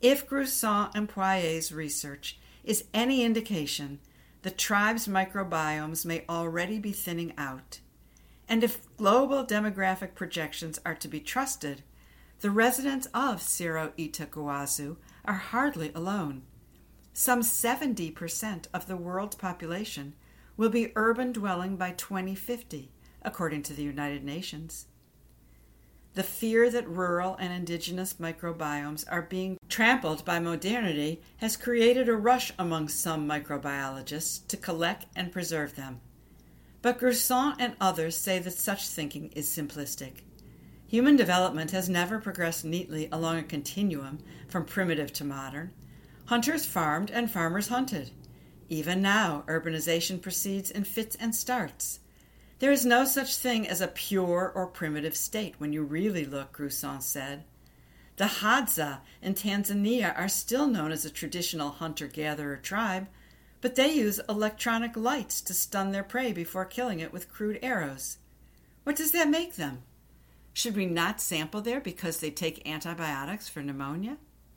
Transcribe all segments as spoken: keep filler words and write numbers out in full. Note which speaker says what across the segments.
Speaker 1: If Gruson and Poirier's research is any indication, the tribe's microbiomes may already be thinning out. And if global demographic projections are to be trusted, the residents of Cerro Itaguazu are hardly alone. Some seventy percent of the world's population will be urban dwelling by twenty fifty, according to the United Nations. The fear that rural and indigenous microbiomes are being trampled by modernity has created a rush among some microbiologists to collect and preserve them. But Gruson and others say that such thinking is simplistic. Human development has never progressed neatly along a continuum from primitive to modern. Hunters farmed and farmers hunted. Even now, urbanization proceeds in fits and starts. There is no such thing as a pure or primitive state when you really look, Gruson said. The Hadza in Tanzania are still known as a traditional hunter-gatherer tribe, but they use electronic lights to stun their prey before killing it with crude arrows. What does that make them? Should we not sample there because they take antibiotics for pneumonia?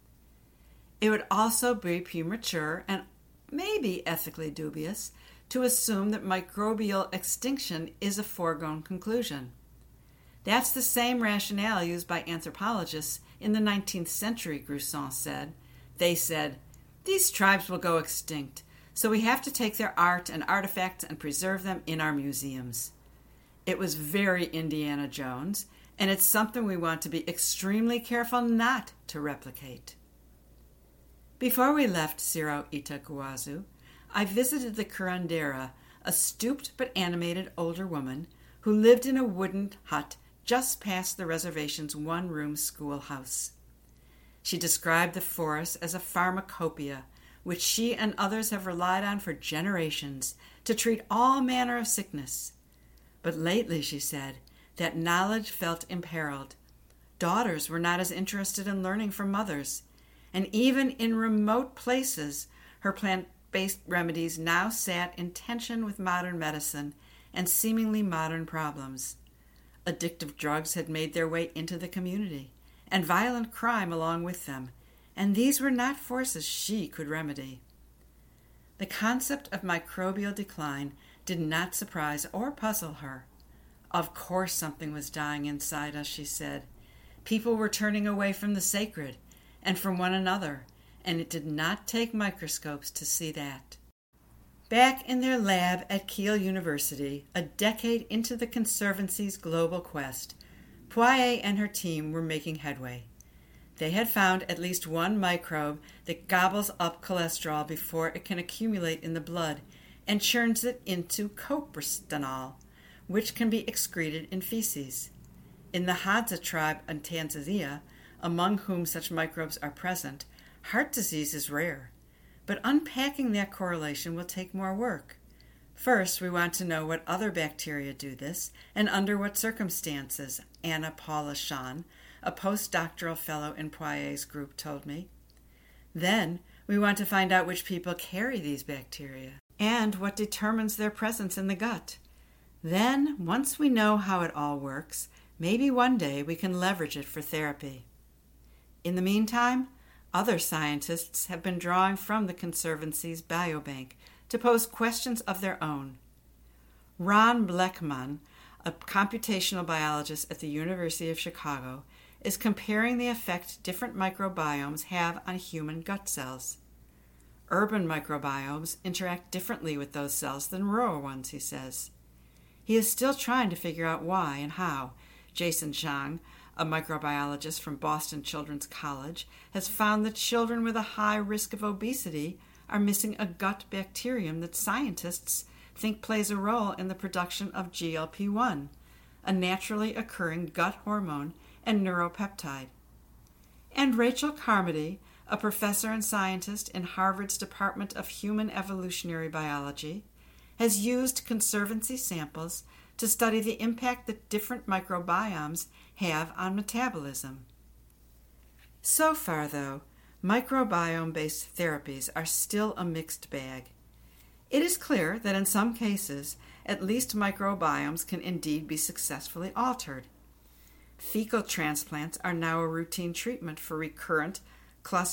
Speaker 1: It would also be premature and maybe ethically dubious to assume that microbial extinction is a foregone conclusion. That's the same rationale used by anthropologists in the nineteenth century, Gruson said. They said, these tribes will go extinct, so we have to take their art and artifacts and preserve them in our museums. It was very Indiana Jones, and it's something we want to be extremely careful not to replicate. Before we left Cerro Itaguazu, I visited the curandera, a stooped but animated older woman who lived in a wooden hut just past the reservation's one-room schoolhouse. She described the forest as a pharmacopoeia, which she and others have relied on for generations to treat all manner of sickness. But lately, she said, that knowledge felt imperiled. Daughters were not as interested in learning from mothers, and even in remote places, her plant-based remedies now sat in tension with modern medicine and seemingly modern problems. Addictive drugs had made their way into the community, and violent crime along with them, and these were not forces she could remedy. The concept of microbial decline did not surprise or puzzle her. Of course something was dying inside us, she said. People were turning away from the sacred and from one another, and it did not take microscopes to see that. Back in their lab at Kiel University, a decade into the Conservancy's global quest, Poirier and her team were making headway. They had found at least one microbe that gobbles up cholesterol before it can accumulate in the blood and churns it into coprostanol, which can be excreted in feces. In the Hadza tribe in Tanzania, among whom such microbes are present, heart disease is rare. But unpacking that correlation will take more work. First, we want to know what other bacteria do this and under what circumstances, Anna Paula Schahn, a postdoctoral fellow in Poirier's group, told me. Then, we want to find out which people carry these bacteria and what determines their presence in the gut. Then, once we know how it all works, maybe one day we can leverage it for therapy. In the meantime, other scientists have been drawing from the Conservancy's biobank to pose questions of their own. Ron Bleckman, a computational biologist at the University of Chicago, is comparing the effect different microbiomes have on human gut cells. Urban microbiomes interact differently with those cells than rural ones, he says. He is still trying to figure out why and how. Jason Zhang, a microbiologist from Boston Children's College, has found that children with a high risk of obesity are missing a gut bacterium that scientists think plays a role in the production of G L P one, a naturally occurring gut hormone and neuropeptide. And Rachel Carmody, a professor and scientist in Harvard's Department of Human Evolutionary Biology, has used Conservancy samples to study the impact that different microbiomes have on metabolism. So far, though, microbiome-based therapies are still a mixed bag. It is clear that in some cases, at least microbiomes can indeed be successfully altered. Fecal transplants are now a routine treatment for recurrent